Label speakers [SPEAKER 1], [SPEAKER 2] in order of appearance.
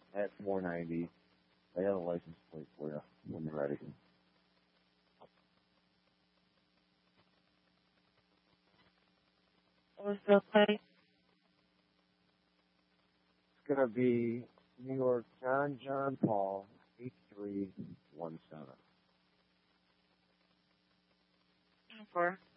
[SPEAKER 1] at 490. I got a license plate for you when you're ready.
[SPEAKER 2] What was the plate?
[SPEAKER 1] It's going to be New York John Paul 8317.
[SPEAKER 2] For?